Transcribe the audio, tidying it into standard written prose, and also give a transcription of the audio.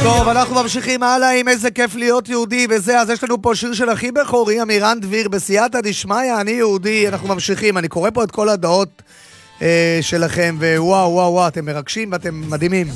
טוב, אנחנו ממשיכים הלאה עם איזה כיף להיות יהודי וזה, אז יש לנו פה שיר של הכי בכורי, אמירן דביר, בסייעתא דשמיא, אני יהודי, אנחנו ממשיכים, אני קורא פה את כל הדעות שלכם, ווואו, וואו, וואו, אתם מרגשים ואתם מדהימים.